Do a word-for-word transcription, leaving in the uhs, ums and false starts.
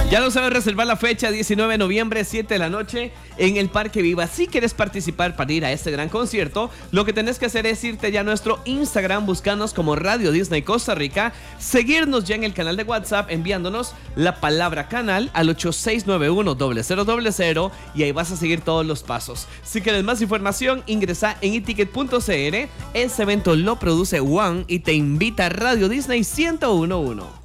Ya lo sabes, reservar la fecha, diecinueve de noviembre, siete de la noche, en el Parque Viva. Si quieres participar para ir a este gran concierto, lo que tenés que hacer es irte ya a nuestro Instagram, buscarnos como Radio Disney Costa Rica, seguirnos ya en el canal de WhatsApp, enviándonos la palabra canal al ocho seis nueve uno, cero cero cero cero, y ahí vas a seguir todos los pasos. Si quieres más información, ingresa en eticket punto c r. Este evento lo produce One y te invita a Radio Disney ciento uno punto uno.